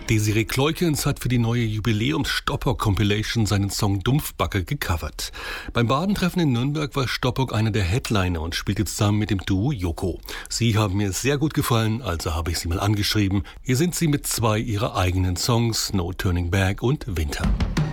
Desiree Kleukens hat für die neue Jubiläums-Stoppock-Compilation seinen Song Dumpfbacke gecovert. Beim Badentreffen in Nürnberg war Stoppock einer der Headliner und spielte zusammen mit dem Duo Joko. Sie haben mir sehr gut gefallen, also habe ich sie mal angeschrieben. Hier sind sie mit 2 ihrer eigenen Songs, No Turning Back und Winter.